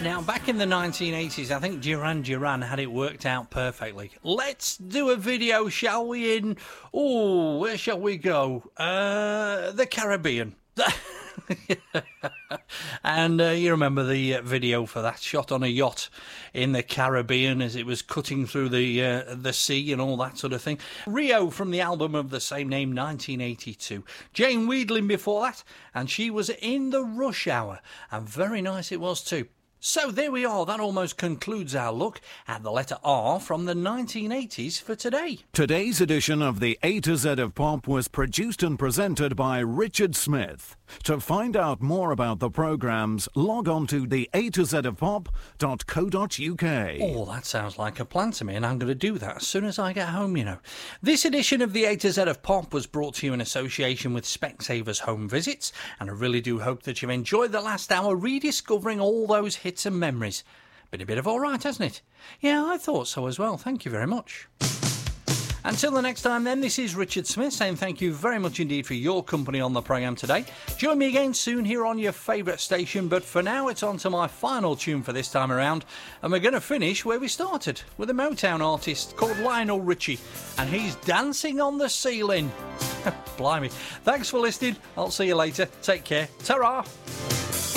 Now, back in the 1980s, I think Duran Duran had it worked out perfectly. Let's do a video, shall we, where shall we go? The Caribbean. And you remember the video for that, shot on a yacht in the Caribbean as it was cutting through the sea and all that sort of thing. Rio from the album of the same name, 1982. Jane Wiedlin before that, and she was in the Rush Hour, and very nice it was too. So there we are, that almost concludes our look at the letter R from the 1980s for today. Today's edition of the A to Z of Pop was produced and presented by Richard Smith. To find out more about the programmes, log on to the A to Z of Pop.co.uk. Oh, that sounds like a plan to me, and I'm going to do that as soon as I get home, you know. This edition of the A to Z of Pop was brought to you in association with Specsavers Home Visits, and I really do hope that you've enjoyed the last hour rediscovering all those hits and memories. Been a bit of all right, hasn't it? Yeah, I thought so as well. Thank you very much. Until the next time then, this is Richard Smith saying thank you very much indeed for your company on the programme today. Join me again soon here on your favourite station, but for now it's on to my final tune for this time around, and we're going to finish where we started, with a Motown artist called Lionel Richie, and he's dancing on the ceiling. Blimey. Thanks for listening. I'll see you later. Take care. Ta-ra!